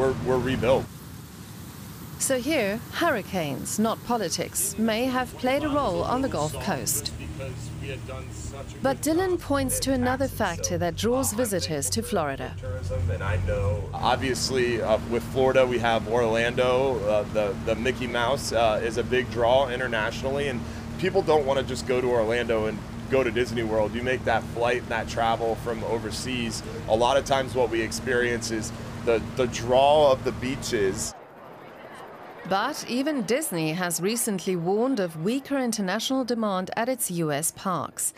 were rebuilt. So here, hurricanes, not politics, may have played a role on the Gulf Coast. But Dylan points to another factor that draws visitors to Florida. Obviously, with Florida, we have Orlando. The Mickey Mouse is a big draw internationally, and people don't want to just go to Orlando and go to Disney World. You make that flight and that travel from overseas. A lot of times what we experience is the draw of the beaches. But even Disney has recently warned of weaker international demand at its US parks.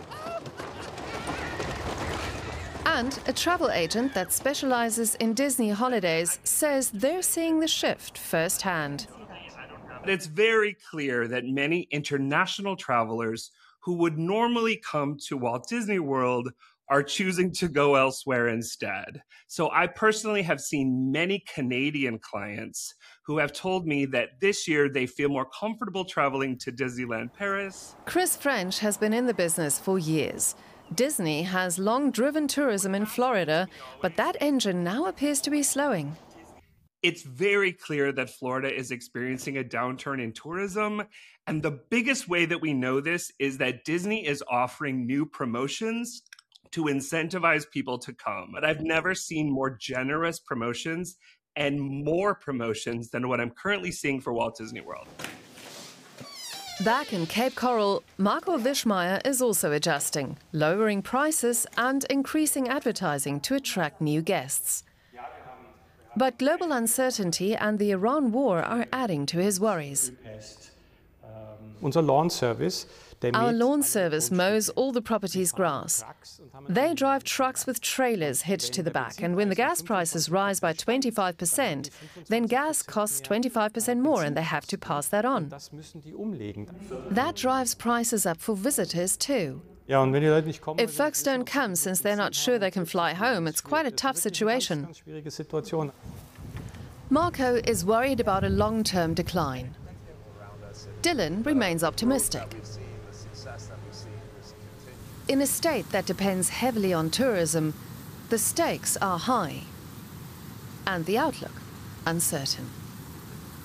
And a travel agent that specializes in Disney holidays says they're seeing the shift firsthand. It's very clear that many international travelers who would normally come to Walt Disney World are choosing to go elsewhere instead. So I personally have seen many Canadian clients who have told me that this year they feel more comfortable traveling to Disneyland Paris. Chris French has been in the business for years. Disney has long driven tourism in Florida, but that engine now appears to be slowing. It's very clear that Florida is experiencing a downturn in tourism. And the biggest way that we know this is that Disney is offering new promotions to incentivize people to come. But I've never seen more generous promotions and more promotions than what I'm currently seeing for Walt Disney World. Back in Cape Coral, Marco Wischmeyer is also adjusting, lowering prices and increasing advertising to attract new guests. But global uncertainty and the Iran war are adding to his worries. Our lawn service mows all the property's grass. They drive trucks with trailers hitched to the back, and when the gas prices rise by 25%, then gas costs 25% more and they have to pass that on. That drives prices up for visitors too. If folks don't come since they're not sure they can fly home, it's quite a tough situation. Marco is worried about a long-term decline. Dylan remains optimistic. In a state that depends heavily on tourism, the stakes are high and the outlook uncertain.